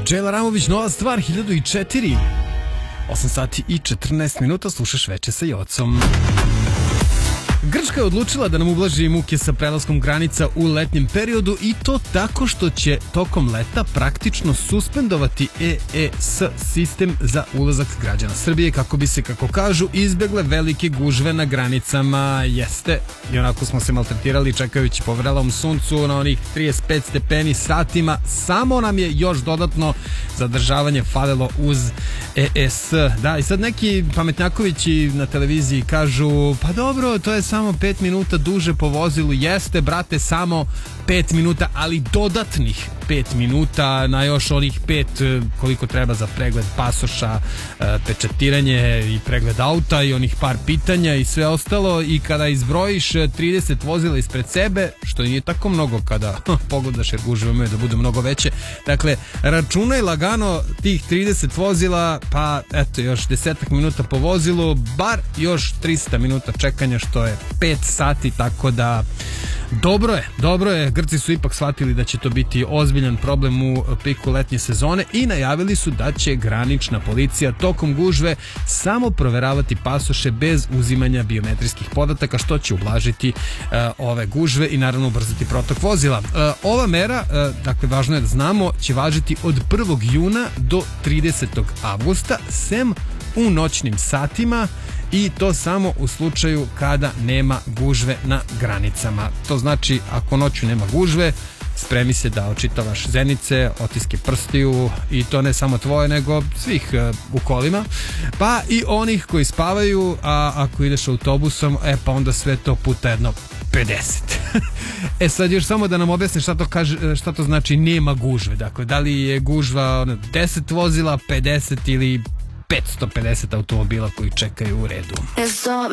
Džela Ramović, nova stvar, 1004. 8 sati i 14 minuta, slušaš Veče sa Jocom. Grčka je odlučila da nam ublaži muke sa prelaskom granica u letnjem periodu i to tako što će tokom leta praktično suspendovati EES sistem za ulazak građana Srbije kako bi se, kako kažu, izbegle velike gužve na granicama. Jeste, i onako smo se maltretirali čekajući po vrelom suncu na onih 35 stepeni satima, samo nam je još dodatno zadržavanje falilo uz EES. Da, i sad neki pametnjakovići na televiziji kažu, pa dobro, to je samo 5 minuta duže po vozilu. Jeste, brate, samo 5 minuta, ali dodatnih 5 minuta na još onih 5 koliko treba za pregled pasoša, pečatiranje i pregled auta i onih par pitanja i sve ostalo. I kada izbrojiš 30 vozila ispred sebe, što nije tako mnogo kada pogledaš, jer gužve imaju da budu mnogo veće, dakle računaj lagano tih 30 vozila, pa eto još 10 minuta po vozilu, bar još 300 minuta čekanja, što je 5 sati, tako da dobro je, Grci su ipak shvatili da će to biti ozbiljan problem u piku letnje sezone i najavili su da će granična policija tokom gužve samo proveravati pasoše bez uzimanja biometrijskih podataka, što će ublažiti ove gužve i naravno ubrzati protok vozila. Ova mera, dakle važno je da znamo, će važiti od 1. juna do 30. avgusta, sem u noćnim satima, i to samo u slučaju kada nema gužve na granicama. To znači, ako noću nema gužve, spremi se da očitavaš zenice, otiske prstiju, i to ne samo tvoje, nego svih u kolima, pa i onih koji spavaju, a ako ideš autobusom, pa onda sve to puta jedno 50. Sad još samo da nam objasni šta to znači nema gužve. Dakle, da li je gužva 10 vozila, 50 ili 550 automobila koji čekaju u redu.